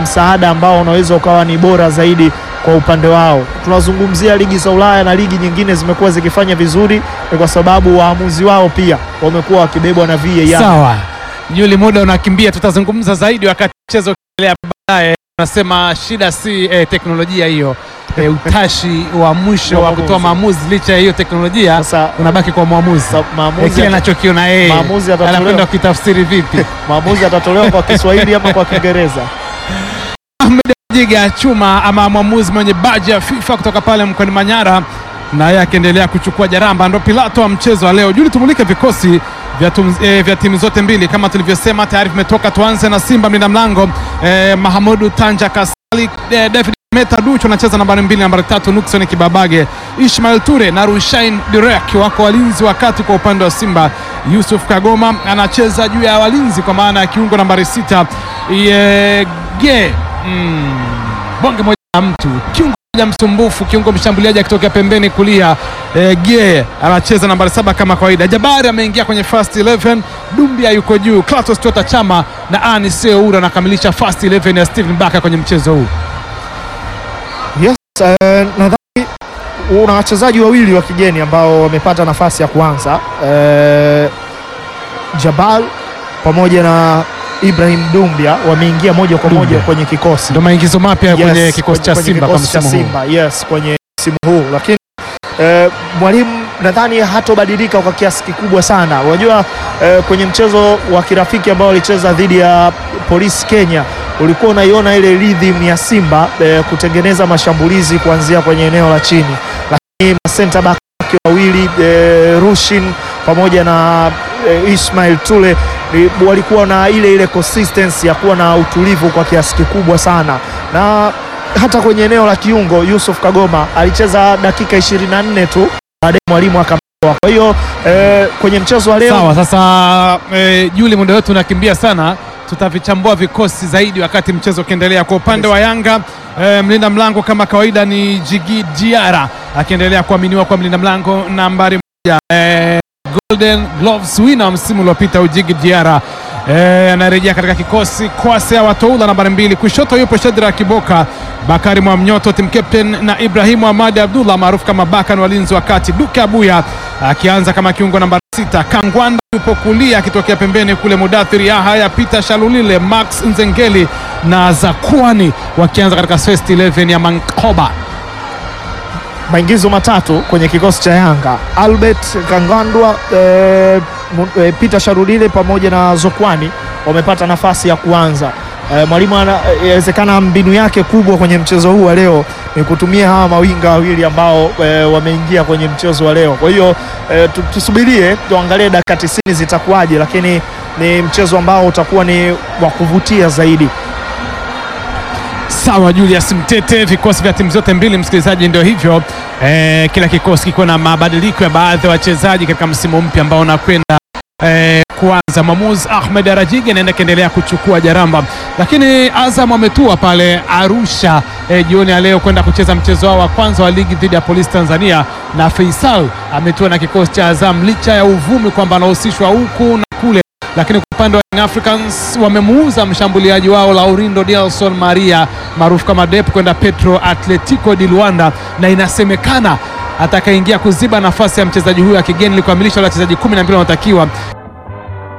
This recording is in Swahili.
msaada ambao unaweza ukawa ni bora zaidi kwa upande wao. Tunazungumzia ligi za Ulaya na ligi nyingine zimekuwa zikifanya vizuri kwa sababu waamuzi wao pia wamekuwa wakibebwa na VAR. Sawa. Yule muda unakimbia, tutazungumza zaidi wakati mchezo ukiendelea baadaye. Nasema shida si teknolojia hiyo. Utashi wa mwisho wa kutoa maamuzi licha ya hiyo teknolojia unabaki kwa mwamuzi. Kile anachokiona yeye anakwenda kutafsiri vipi? Maamuzi atatolewa kwa Kiswahili ama kwa Kiingereza? Ahmed Jiga Chuma ama mwamuzi mwenye baji ya FIFA kutoka pale mkoani Manyara, na yeye akiendelea kuchukua jaramba, ndo Pilato wa mchezo wa leo. Juli tumulike vikosi vya timu zote mbili kama tulivyosema tayari vimetoka. Tuanze na Simba, mlinda mlango Mahamudu Tanja Kasali, David Meta Ducho anacheza nambari 2, nambari 3 Nukson Kibabage, Ismail Ture na Rushain Direk wako walinzi wakati. Kwa upande wa Simba Yusuf Kagoma anacheza juu ya walinzi kwa maana ya kiungo nambari 6 bonge moja mtu kiungo msumbufu, kiungo mshambuliaji akitokea pembeni kulia. Anacheza nambari 7 kama kawaida. Jabari ameingia kwenye first 11, Dumbia yuko juu, Klatos Tota Chama na Anise Oura anakamilisha first 11 ya Steven Baka kwenye mchezo huu. Yes, nadhani una wachezaji wawili wa kigeni ambao wamepata nafasi ya kuanza, Jabal pamoja na Ibrahim Dumbia wameingia moja kwa moja kwenye kikosi. Ndio maingizo mapya kwenye kikosi cha Simba kwa msimu huu. Yes, kwenye msimu huu, lakini mwalimu nadhani hatobadilika kwa kiasi kikubwa sana. Unajua kwenye mchezo wa kirafiki ambao walicheza dhidi ya Polisi Kenya, ulikuwa unaiona ile rhythm ya Simba kutengeneza mashambulizi kuanzia kwenye eneo la chini, lakini center back wawili Rushin pamoja na Ismail Tule walikuwa na ile consistency ya kuwa na utulivu kwa kiasi kikubwa sana, na hata kwenye eneo la kiungo Yusuf Kagoma alicheza dakika 24 tu, baadaye mwalimu akamtoa. Kwa hiyo kwenye mchezo wa leo sawa. Sasa Juli, muda wetu unakimbia sana, tutavichambua vikosi zaidi wakati mchezo ukiendelea. Kwa upande wa Yanga mlinda mlango kama kawaida ni Jigi Diara akiendelea kuaminiwa kwa mlinda mlango nambari 1, Golden Gloves winner msimu uliopita. Jigi Diara anarejea katika kikosi. Kwase Watoula nambari 2, kushoto yupo Shadra Kiboka, Bakari Mwamnyoto team captain na Ibrahimu Ahmad Abdullah maarufu kama Baka, walinzi wakati. Duke Abuya akianza kama kiungo nambari 6, Kangwanda yupo kulia akitokea pembeni kule, Mudathiri Yahya, Peter Shalulile, Max Nzengeli na Zakuani wakianza katika first 11 ya Mankoba. Maingizo matatu kwenye kikosi cha Yanga: Albert Kangandwa, Peter Sharulile pamoja na Zokwani wamepata nafasi ya kuanza. Mwalimu inawezekana mbinu yake kubwa kwenye mchezo huu wa leo ni kutumia hawa mawinga wawili ambao wameingia kwenye mchezo wa leo. Kwa hiyo tusubirie tuangalie dakika 90 zitakuwaje, lakini ni mchezo ambao utakuwa ni wa kuvutia zaidi. Sawa Julius Mtete, vikosi vya timu zote mbili msikilizaji ndio hivyo. Kila kikosi kiko na mabadiliko ya baadhi ya wachezaji katika msimu mpya ambao unakwenda kuanza. Mwamuzi Ahmed Arajigi anaenda kuendelea kuchukua jaramba, lakini Azam ametua pale Arusha jioni ya leo kwenda kucheza mchezo wao wa kwanza wa ligi dhidi ya Polisi Tanzania, na Faisal ametua na kikosi cha Azam licha ya uvumi kwamba anahusishwa huku na kule, lakini kwa upande wa Young Africans wamemuuza mshambuliaji wao Laurindo Delson Maria maarufu kama Dep kwenda Petro Atletico di Luanda, na inasemekana atakaingia kuziba nafasi ya mchezaji huyu wa kigeni ili kukamilisha wachezaji 12 wanaotakiwa